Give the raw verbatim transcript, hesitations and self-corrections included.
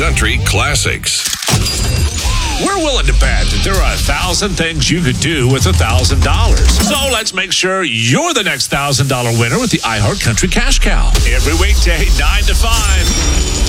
Country Classics. We're willing to bet that there are a thousand things you could do with a thousand dollars. So let's make sure you're the next thousand dollar winner with the iHeart Country Cash Cow. Every weekday, nine to five.